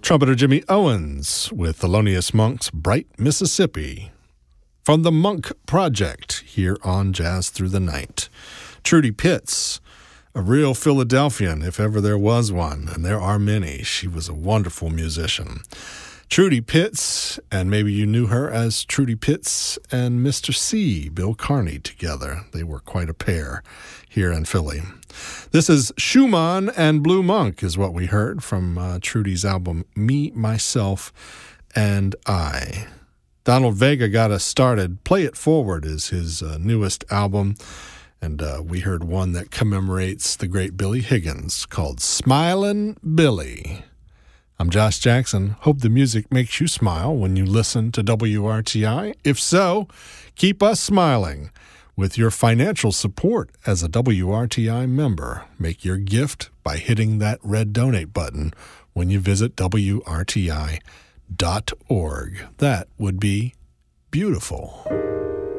Trumpeter Jimmy Owens with Thelonious Monk's Bright Mississippi. From the Monk Project here on Jazz Through the Night. Trudy Pitts, a real Philadelphian if ever there was one, and there are many. She was a wonderful musician. Trudy Pitts, and maybe you knew her as Trudy Pitts and Mr. C, Bill Carney, together. They were quite a pair here in Philly. This is Schumann and Blue Monk is what we heard from Trudy's album Me, Myself, and I. Donald Vega got us started. Play It Forward is his newest album, and we heard one that commemorates the great Billy Higgins called Smilin' Billy. I'm Josh Jackson. Hope the music makes you smile when you listen to WRTI. If so, keep us smiling with your financial support as a WRTI member. Make your gift by hitting that red donate button when you visit WRTI.org. That would be beautiful.